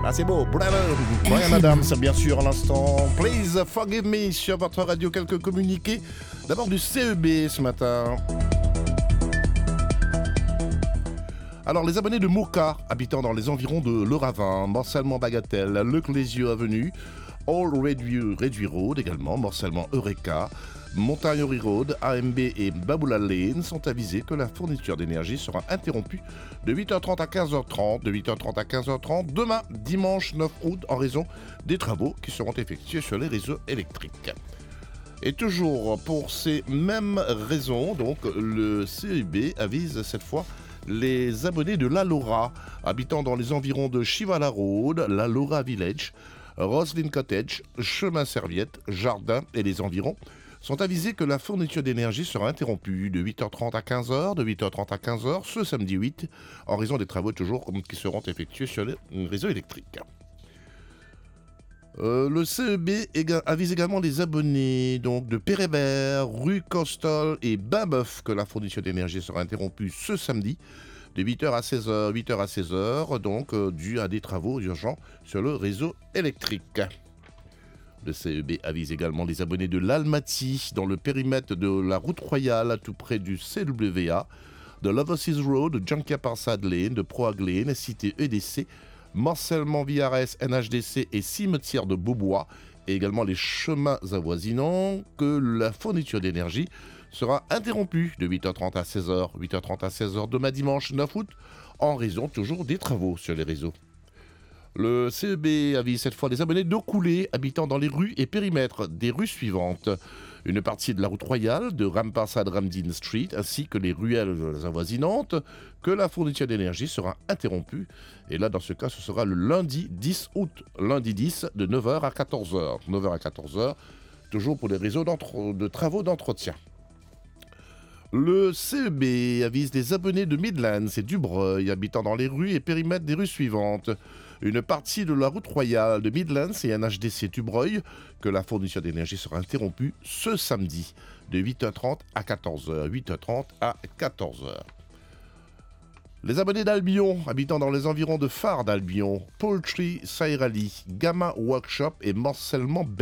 Ah, c'est beau. Bryan Adams, bien sûr, à l'instant. Please forgive me sur votre radio. Quelques communiqués. D'abord du CEB ce matin. Alors, les abonnés de Moka, habitant dans les environs de Le Ravin, Morcellement Bagatelle, Le Clésio Avenue, All Redway Road également, Morcellement Eureka, Montagnori Road, AMB et Baboula Lane sont avisés que la fourniture d'énergie sera interrompue de 8h30 à 15h30, de 8h30 à 15h30, demain, dimanche 9 août, en raison des travaux qui seront effectués sur les réseaux électriques. Et toujours pour ces mêmes raisons, donc le CEB avise cette fois les abonnés de La Laura, habitant dans les environs de Chivala Road, La Laura Village, Roslyn Cottage, Chemin Serviette, Jardin et les environs, sont avisés que la fourniture d'énergie sera interrompue de 8h30 à 15h, de 8h30 à 15h ce samedi 8, en raison des travaux toujours qui seront effectués sur les réseaux électriques. Le CEB avise également les abonnés donc, de Pérébert, rue Costol et Bainboeuf que la fourniture d'énergie sera interrompue ce samedi de 8h à 16h, 8h à 16h, donc dû à des travaux urgents sur le réseau électrique. Le CEB avise également les abonnés de l'Almaty dans le périmètre de la route royale tout près du CWA, de l'Overseas Road, de Junkia Parsad Lane, de Proag Lane, cité EDC, Morcellement Viares, NHDC et cimetière de Beaubois, et également les chemins avoisinants, que la fourniture d'énergie sera interrompue de 8h30 à 16h, 8h30 à 16h demain dimanche 9 août, en raison toujours des travaux sur les réseaux. Le CEB avise cette fois les abonnés d'eau coulée habitant dans les rues et périmètres des rues suivantes. Une partie de la route royale de Ramparsad Ramdin Street ainsi que les ruelles avoisinantes, que la fourniture d'énergie sera interrompue. Et là, dans ce cas, ce sera le lundi 10 août. Lundi 10 de 9h à 14h. 9h à 14h, toujours pour les réseaux de travaux d'entretien. Le CEB avise les abonnés de Midlands et Dubreuil habitant dans les rues et périmètres des rues suivantes. Une partie de la route royale de Midlands et NHDC Dubreuil que la fourniture d'énergie sera interrompue ce samedi de 8h30 à 14h. 8h30 à 14h. Les abonnés d'Albion habitant dans les environs de Phare d'Albion, Poultry, Sairali, Gamma Workshop et Morcellement